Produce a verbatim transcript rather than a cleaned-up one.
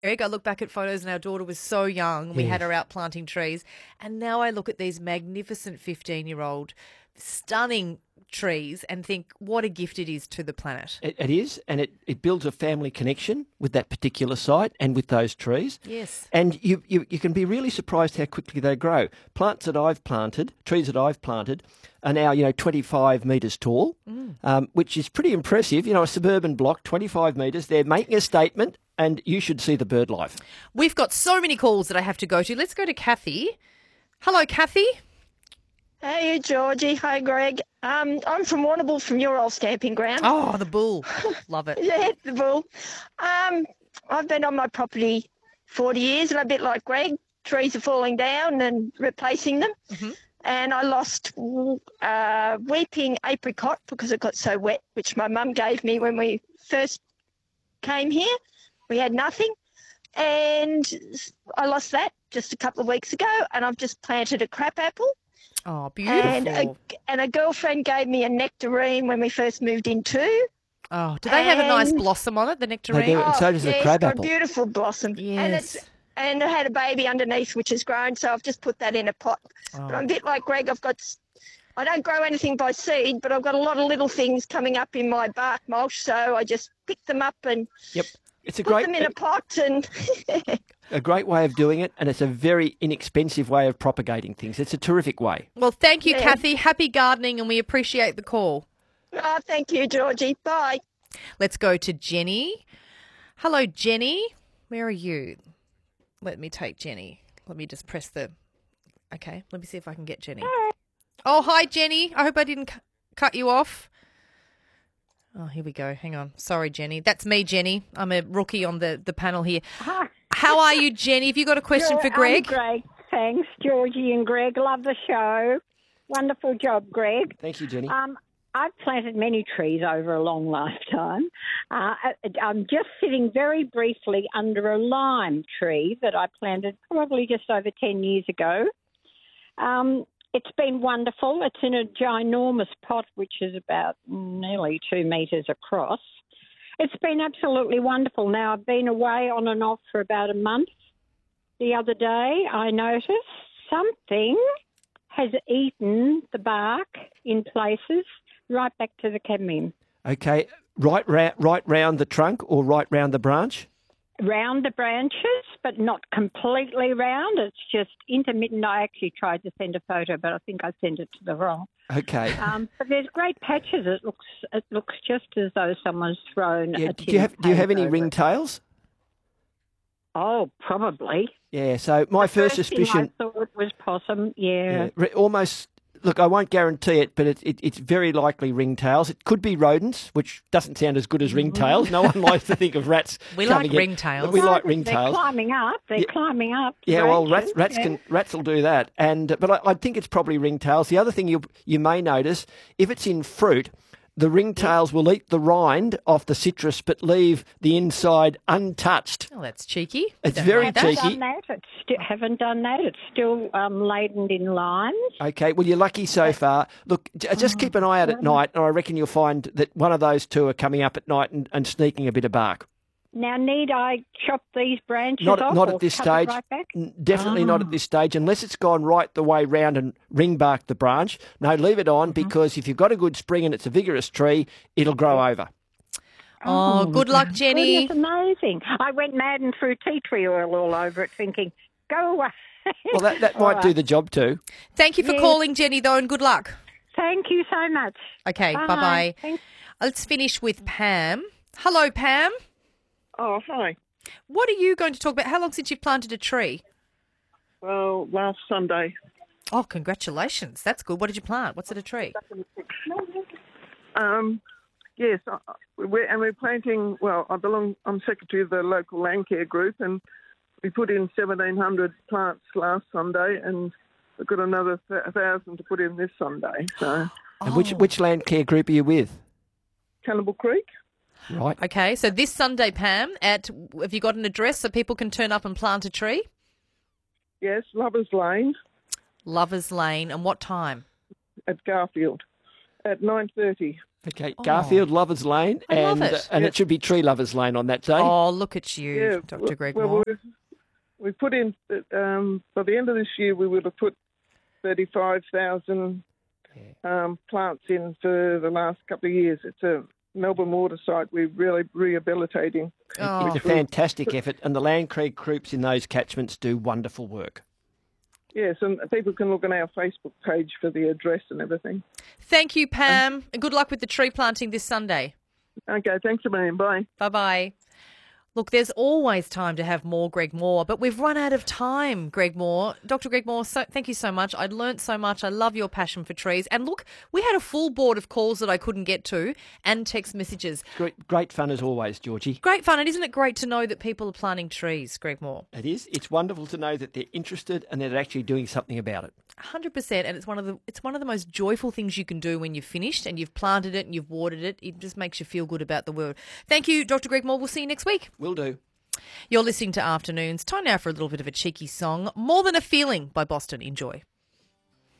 Greg, I look back at photos and our daughter was so young. We Yeah. had her out planting trees. And now I look at these magnificent fifteen-year-old, stunning trees and think what a gift it is to the planet. It, it is, and it, it builds a family connection with that particular site and with those trees. Yes. And you, you, you can be really surprised how quickly they grow. Plants that I've planted, trees that I've planted, are now, you know, twenty-five metres tall, mm. um, which is pretty impressive. You know, a suburban block, twenty-five metres. They're making a statement, and you should see the bird life. We've got so many calls that I have to go to. Let's go to Kathy. Hello, Kathy. Hey, Georgie. Hi, Greg. Um, I'm from Warrnambool, from your old stamping ground. Oh, the bull. Love it. Yeah, the bull. Um, I've been on my property forty years, and a bit like Greg, trees are falling down and replacing them. Mm-hmm. And I lost uh, weeping apricot because it got so wet, which my mum gave me when we first came here. We had nothing. And I lost that just a couple of weeks ago, and I've just planted a crabapple. Oh, beautiful. And a, and a girlfriend gave me a nectarine when we first moved in too. Oh, do they have a nice blossom on it, the nectarine? They do, and so does oh, the yeah, crab it's got apple. a beautiful blossom. Yes. And, it's, and it had a baby underneath which has grown, so I've just put that in a pot. Oh. But I'm a bit like Greg. I've got, I don't grow anything by seed, but I've got a lot of little things coming up in my bark mulch, so I just pick them up and Yep. It's a put great, them in a pot. And a great way of doing it, and it's a very inexpensive way of propagating things. It's a terrific way. Well, thank you, Yeah. Kathy. Happy gardening, and we appreciate the call. oh, thank you, Georgie. Bye. Let's go to Jenny. Hello, Jenny. Where are you? Let me take Jenny. Let me just press the... Okay, let me see if I can get Jenny. Hi. Oh, hi, Jenny. I hope I didn't cu- cut you off. Oh, here we go. Hang on. Sorry, Jenny. That's me, Jenny. I'm a rookie on the, the panel here. Hi. How are you, Jenny? Have you got a question for Greg? I'm great. Thanks, Georgie and Greg. Love the show. Wonderful job, Greg. Thank you, Jenny. Um, I've planted many trees over a long lifetime. Uh, I'm just sitting very briefly under a lime tree that I planted probably just over ten years ago. Um, it's been wonderful. It's in a ginormous pot, which is about nearly two metres across. It's been absolutely wonderful. Now, I've been away on and off for about a month. The other day, I noticed something has eaten the bark in places right back to the cadmium. Okay, right, ra- right round the trunk or right round the branch? Round the branches, but not completely round. It's just intermittent. I actually tried to send a photo, but I think I sent it to the wrong. Okay. Um, but there's great patches. It looks it looks just as though someone's thrown Yeah, a do tin you have do you have paper any over it. ringtails? Oh, probably. Yeah. So my first, First thing suspicion, I thought was possum. Yeah. yeah, re- almost. Look, I won't guarantee it, but it, it, it's very likely ringtails. It could be rodents, which doesn't sound as good as ringtails. No one likes to think of rats. We like coming in, ringtails. but we like They're ringtails. climbing up. They're Yeah. climbing up. the Yeah, well, rats, branches, rats yeah. can rats will do that, and but I, I think it's probably ringtails. The other thing you you may notice, if it's in fruit, the ringtails will eat the rind off the citrus, but leave the inside untouched. Oh, that's cheeky. It's Don't very like that. Haven't cheeky. done that. It's sti- haven't done that. It's still um, laden in limes. Okay, well, you're lucky so far. Look, j- just keep an eye out at night, and I reckon you'll find that one of those two are coming up at night and, and sneaking a bit of bark. Now, need I chop these branches Not, off not or at this cut it stage. right back? N- Definitely not at this stage, unless it's gone right the way round and ring bark the branch. No, leave it on, because if you've got a good spring and it's a vigorous tree, it'll grow over. Oh, good luck, Jenny. Goodness, amazing. I went mad and threw tea tree oil all over it thinking, go away. Well, that, that All might do right. the job too. Thank you for Yeah. calling, Jenny, though, and good luck. Thank you so much. Okay, Bye. bye-bye. Thanks. Let's finish with Pam. Hello, Pam. Oh, hi. What are you going to talk about? How long since you've planted a tree? Well, last Sunday. Oh, congratulations. That's good. What did you plant? What's it a tree? Um, yes, uh, we're, and we're planting, well, I belong, I'm secretary of the local land care group, and we put in seventeen hundred plants last Sunday, and we've got another th- one thousand to put in this Sunday. So, And which Oh. which land care group are you with? Cannibal Creek? Right. Okay, so this Sunday, Pam, at have you got an address so people can turn up and plant a tree? Yes, Lovers Lane Lovers Lane. And what time? at Garfield at nine thirty. Okay, Garfield Lovers Lane, I and love it. and Yeah. it should be Tree Lovers Lane on that day. Oh, look at you, Yeah, Doctor Greg well, Moore. we've, we've put in, um, by the end of this year, we would have put thirty-five thousand um, plants in for the last couple of years. It's a Melbourne water site we're really rehabilitating. Oh. It's a fantastic effort, and the Land Creek groups in those catchments do wonderful work. Yes, and people can look on our Facebook page for the address and everything. Thank you, Pam, and good luck with the tree planting this Sunday. Okay, thanks a million. Bye. Bye-bye. Look, there's always time to have more Greg Moore, but we've run out of time, Greg Moore. Doctor Greg Moore, so, thank you so much. I learnt so much. I love your passion for trees. And look, we had a full board of calls that I couldn't get to and text messages. Great, great fun as always, Georgie. Great fun. And isn't it great to know that people are planting trees, Greg Moore? It is. It's wonderful to know that they're interested and they're actually doing something about it. one hundred percent. And it's one of the it's one of the most joyful things you can do when you've finished and you've planted it and you've watered it. It just makes you feel good about the world. Thank you, Doctor Greg Moore. We'll see you next week. Will do. You're listening to Afternoons. Time now for a little bit of a cheeky song. More Than a Feeling by Boston. Enjoy.